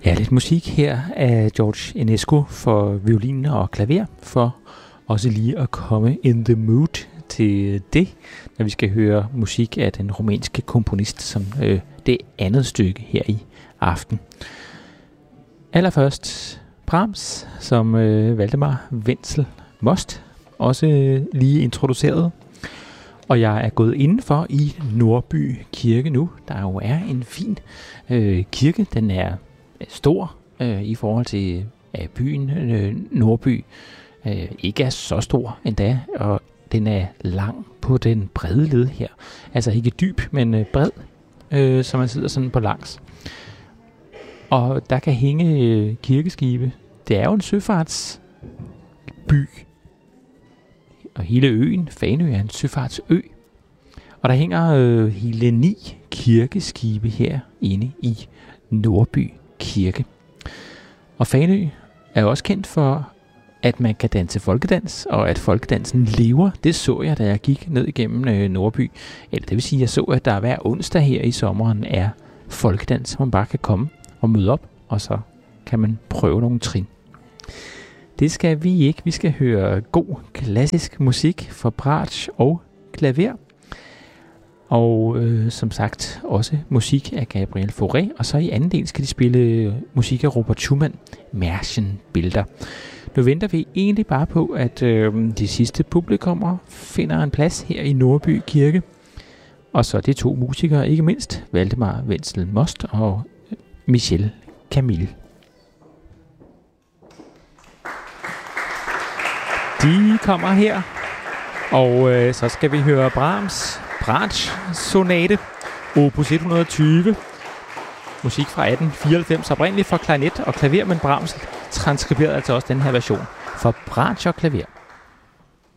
Ja, lidt musik her af George Enescu for violin og klaver, for også lige at komme in the mood til det, når vi skal høre musik af den rumænske komponist som det andet stykke her i aften. Allerførst Brahms, som Valdemar Wenzel Most også lige introducerede. Og jeg er gået indenfor i Nordby Kirke nu. Der jo er en fin kirke. Den er stor i forhold til byen Nordby. Ikke er så stor endda, og den er lang på den brede led her. Altså ikke dyb, men bred, så man sidder sådan på langs. Og der kan hænge kirkeskibe. Det er jo en søfartsby. Og hele øen, Fanø, er en søfartsø. Og der hænger hele 9 kirkeskibe her inde i Nordby Kirke. Og Fanø er jo også kendt for, at man kan danse folkedans, og at folkedansen lever. Det så jeg, da jeg gik ned igennem Nordby. Eller det vil sige, at jeg så, at der hver onsdag her i sommeren er folkedans, hvor man bare kan komme og møde op, og så kan man prøve nogle trin. Det skal vi ikke. Vi skal høre god klassisk musik for bratsch og klaver. Og som sagt også musik af Gabriel Fauré. Og så i anden del skal de spille musik af Robert Schumann, Märchenbilder. Nu venter vi egentlig bare på, at de sidste publikummer finder en plads her i Nordby Kirke. Og så de 2 musikere, ikke mindst Valdemar Wenzel Most og Michel Camille. De kommer her, og så skal vi høre Brahms Bratsch-sonate, opus 120. Musik fra 1894, oprindeligt for klarinet og klaver, men Brahms transkriberede altså også den her version for bratsch og klaver.